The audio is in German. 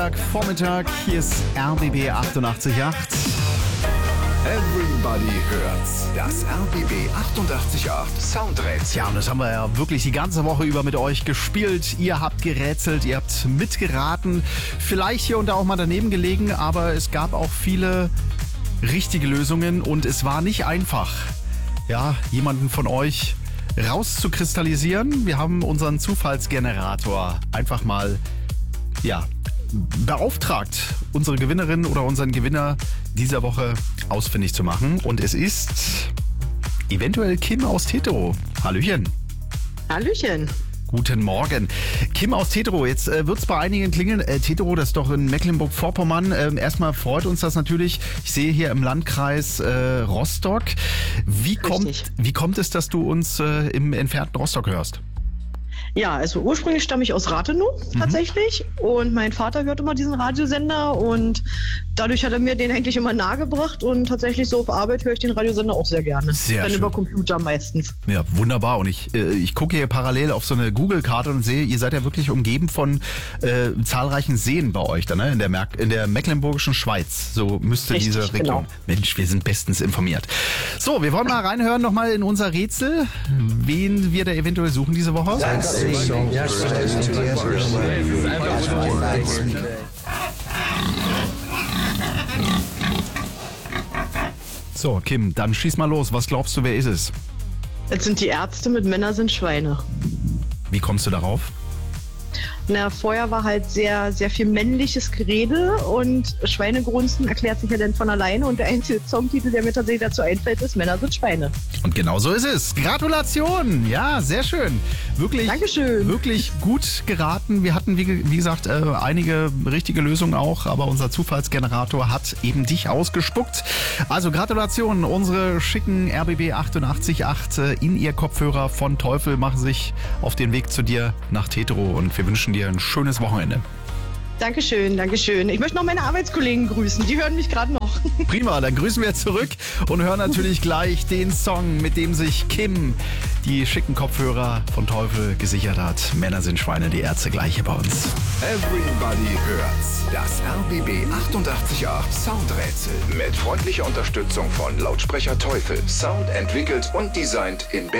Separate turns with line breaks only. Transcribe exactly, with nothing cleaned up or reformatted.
Vormittag, hier ist R B B achtundachtzig Komma acht.
Everybody hört's. Das R B B achtundachtzig Komma acht Soundrätsel.
Ja, und das haben wir ja wirklich die ganze Woche über mit euch gespielt. Ihr habt gerätselt, ihr habt mitgeraten, vielleicht hier und da auch mal daneben gelegen, aber es gab auch viele richtige Lösungen und es war nicht einfach, ja, jemanden von euch rauszukristallisieren. Wir haben unseren Zufallsgenerator einfach mal, ja, beauftragt, unsere Gewinnerin oder unseren Gewinner dieser Woche ausfindig zu machen. Und es ist eventuell Kim aus Tetero. Hallöchen.
Hallöchen.
Guten Morgen. Kim aus Tetero, jetzt äh, wird es bei einigen klingeln. Äh, Tetero, das ist doch in Mecklenburg-Vorpommern. Ähm, erstmal freut uns das natürlich. Ich sehe hier im Landkreis äh, Rostock. Wie kommt, wie kommt es, dass du uns äh, im entfernten Rostock hörst?
Ja, also ursprünglich stamme ich aus Rathenow tatsächlich mhm. und mein Vater hört immer diesen Radiosender und dadurch hat er mir den eigentlich immer nahegebracht und tatsächlich so auf Arbeit höre ich den Radiosender auch sehr gerne.
Sehr
Dann
schön.
Über Computer meistens.
Ja, wunderbar. Und ich, äh, ich gucke hier parallel auf so eine Google-Karte und sehe, ihr seid ja wirklich umgeben von äh, zahlreichen Seen bei euch da, ne? In der, Mer- in der mecklenburgischen Schweiz. So müsste
Richtig,
diese Region.
genau.
Mensch, wir sind bestens informiert. So, wir wollen mal reinhören nochmal in unser Rätsel, wen wir da eventuell suchen diese Woche. So, Kim, dann schieß mal los. Was glaubst du, wer ist es?
Jetzt sind die Ärzte mit Männer sind Schweine.
Wie kommst du darauf?
Na, vorher war halt sehr, sehr viel männliches Gerede und Schweinegrunzen erklärt sich ja dann von alleine und der einzige Songtitel, der mir tatsächlich dazu einfällt, ist Männer sind Schweine.
Und genau so ist es. Gratulation! Ja, sehr schön. Wirklich,
Dankeschön.
Wirklich gut geraten. Wir hatten, wie, wie gesagt, äh, einige richtige Lösungen auch, aber unser Zufallsgenerator hat eben dich ausgespuckt. Also Gratulation, unsere schicken R B B achtundachtzig Komma acht äh, in ihr Kopfhörer von Teufel machen sich auf den Weg zu dir nach Tetero und wir wünschen dir ein schönes Wochenende.
Dankeschön, Dankeschön. Ich möchte noch meine Arbeitskollegen grüßen. Die hören mich gerade noch.
Prima, dann grüßen wir zurück und hören natürlich gleich den Song, mit dem sich Kim die schicken Kopfhörer von Teufel gesichert hat. Männer sind Schweine, die Ärzte gleich hier bei uns.
Everybody hört's. Das R B B achtundachtzig Komma acht Soundrätsel. Mit freundlicher Unterstützung von Lautsprecher Teufel. Sound entwickelt und designt in Berlin.